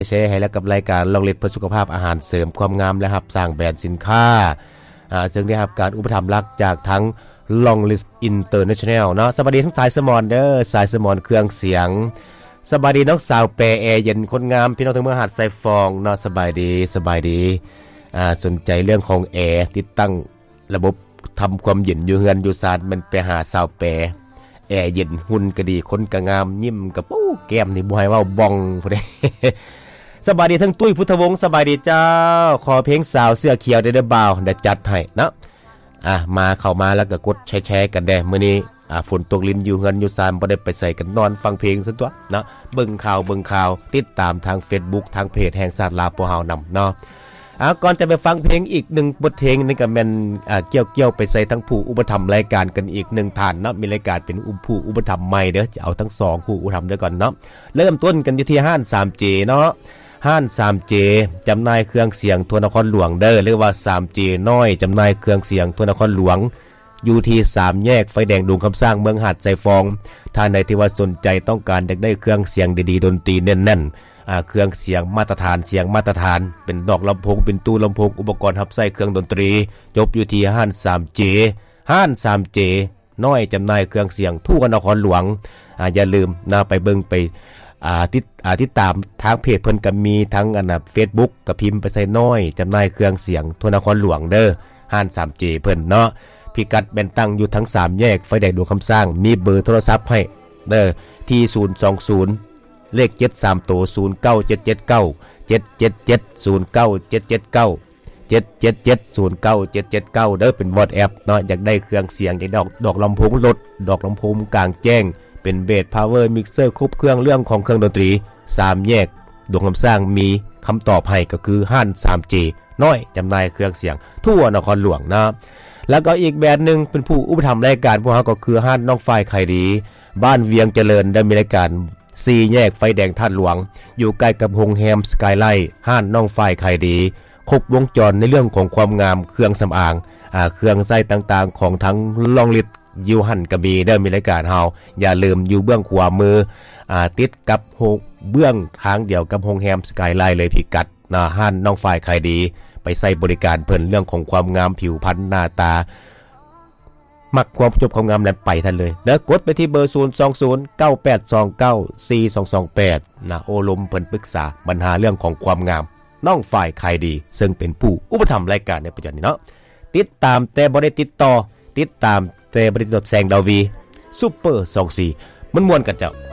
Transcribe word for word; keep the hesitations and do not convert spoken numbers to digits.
แชร์ให้แล้วกับรายการลองเล็ดเพื่อสุขภาพอาหารเสริมความงามและครับสร้างแบรนด์สินค้าอ่าซึ่งได้รับการอุปถัมภ์รักจากทั้ง Long List International เนาะสวัสดีทั้งสายสมอนเด้อสายสมอนเครื่องเสียงสบายดีน้องสาวแปรแอร์เย็นคนงามพี่น้องทั้งเมืองหาดทรายฟองเนาะสบายดีสบายดีอ่าสนใจเรื่องของแอร์ติดตั้งระบบทำความเย็นอยู่เฮือนอยู่ซานมันไปหาสาวแปรแอร์เย็นหุ่นก็ดีคนก็งามยิ้มก็ปู้แก้มนี่บ่ให้เว้าบ้องพุ่นเด้สบายดีทั้งตุ้ยพุทธวงศ์สบายดีเจ้าขอเพลงสาวเสื้อเขียวได้เด้อบ่าวได้จัดให้เนาะอ่ะมาเข้ามาแล้วก็กดแชร์ๆกันได้มื้อนี้อ่าฝนตกลิ้นอยู่เฮือนอยู่ซานบ่ได้ไปใส่กันนอนฟังเพลงซั่นตัวเนาะเบิ่งข่าวเบิ่งข่าวติดตามทาง Facebook ทางเพจแห่งศาสตร์ลาวพวกเฮานำเนาะอ่ะก่อนจะไปฟังเพลงอีกหนึ่งบทเพลงนึงก็แม่นอ่าเกี่ยวๆไปใส่ทั้งผู้อุปถัมภ์รายการกันอีกหนึ่งท่านเนาะมีรายการเป็นผู้อุปถัมภ์ใหม่เด้อจะเอาทั้งสองผู้อุปถัมภ์ด้วยก่อนเนาะเริ่มต้นกันอยู่ที่ห้าน ทรี เจ เนาะห้าน ทรี เจ จำหน่ายเครื่องเสียงทั่วนครหลวงเด้อเรียกว่า ทรี เจ น้อยจำหน่ายเครื่องเสียงทั่วนครหลวงอยู่ที่สามแยกไฟแดงดงคำสร้างเมืองหาดทรายฟองท่านใดที่ว่าสนใจต้องการอยากได้เครื่องเสียงดีๆดนตรีแน่นๆอ่าเครื่องเสียงมาตรฐานเสียงมาตรฐานเป็นดอกลำโพงเป็นตู้ลำโพงอุปกรณ์รับใช้เครื่องดนตรีจบอยู่ที่ห้าน ทรี เจ ห้าน ทรี เจ น้อยจำหน่ายเครื่องเสียงทั่วนครหลวงอ่าอย่าลืมนะไปเบิ่งไปอ่าติดอ่าติดตามทางเพจเพิ่นก็มีทั้งอันน่ะ Facebook ก็พิมพ์ไปใส่น้อยจำหน่ายเครื่องเสียงทั่วนครหลวงเด้อห้าน ทรี เจ เพิ่นเนาะพิกัดเป็นตั้งอยู่ทั้งสามแยกไฟแดงดวงคำสร้างมีเบอร์โทรศัพท์ให้เด้อที่ศูนย์ สอง ศูนย์เลขเจ็ด สามตัวศูนย์ เก้า เจ็ด เจ็ด เก้า เจ็ด เจ็ด เจ็ด ศูนย์ เก้า เจ็ด เจ็ด เก้า เจ็ด เจ็ด เจ็ด ศูนย์ เก้า เจ็ด เจ็ด เก้าเด้อเป็น WhatsApp เนาะอยากได้เครื่องเสียงอยากดอกดอกลำโพงรถดอกลำโพงกลางแจ้งเป็นเบสพาวเวอร์มิกเซอร์ครบเครื่องเรื่องของเครื่องดนตรีสามแยกดวงคำสร้างมีคำตอบให้ก็คือห้าน ทรี เจ น้อยจำหน่ายเครื่องเสียงทั่วนครหลวงนะแล้วก็อีกแบรนด์หนึ่งเป็นผู้อุปถัมภ์รายการพวกเขาก็คือห้านน้องฝ้ายไข่ดีบ้านเวียงเจริญได้มีรายการสี่แยกไฟแดงท่าหลวงอยู่ใกล้กับโรงแรมสกายไลท์ห้านน้องฝ้ายไข่ดีครบวงจรในเรื่องของความงามเครื่องสำอางอ่าเครื่องใส้ต่างๆของทั้งลองลิตยูหันกระบีได้มีรายการเฮาอย่าลืมอยู่เบื้องขวามืออ่าติดกับโฮเบื้องทางเดียวกับโรงแรมสกายไลท์เลยพิกัดนะห้านน้องฝ้ายไข่ดีไปใส่บริการเพิ่นเรื่องของความงามผิวพรรณหน้าตามักความจบความงามแล้วไปทันเลยแล้วกดไปที่เบอร์ศูนย์ สอง ศูนย์ เก้า แปด สอง เก้า สี่ สอง สอง แปดนะโอลมเพิ่นปรึกษาปัญหาเรื่องของความงามน้องฝ่ายใครดีซึ่งเป็นผู้อุปถัมภ์รายการในปัจจุบันนี้เนาะติดตามแต่บ่ได้ติดต่อติดตามแต่บ่ได้ติดต่อแสงดาวีซุปเปอร์สองสี่มันม่วนกันเจ้า